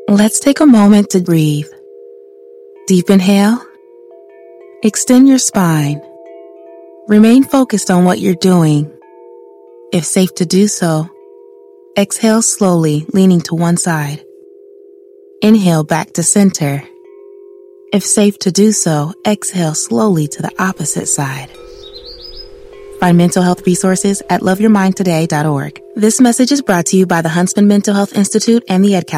Let's take a moment to breathe. Deep inhale. Extend your spine. Remain focused on what you're doing. If safe to do so, exhale slowly, leaning to one side. Inhale back to center. If safe to do so, exhale slowly to the opposite side. Find mental health resources at loveyourmindtoday.org. This message is brought to you by the Huntsman Mental Health Institute and the EdCouncil.